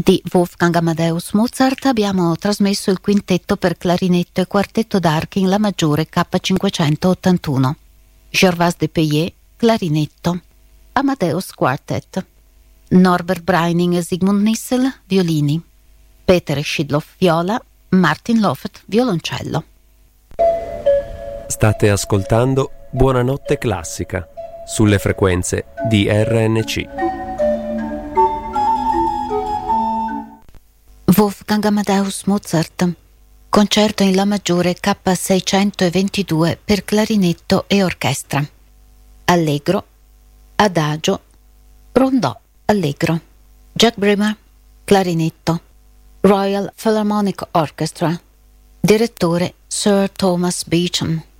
di Wolfgang Amadeus Mozart abbiamo trasmesso il quintetto per clarinetto e quartetto d'archi in La maggiore K581. Gervase de Payet, clarinetto. Amadeus Quartet. Norbert Breining e Sigmund Nissel, violini. Peter Schidloff, viola. Martin Lofet, violoncello. State ascoltando Buonanotte Classica sulle frequenze di RNC. Wolfgang Amadeus Mozart. Concerto in La maggiore K622 per clarinetto e orchestra. Allegro, adagio, rondò allegro. Jack Bremer, clarinetto. Royal Philharmonic Orchestra. Direttore Sir Thomas Beecham.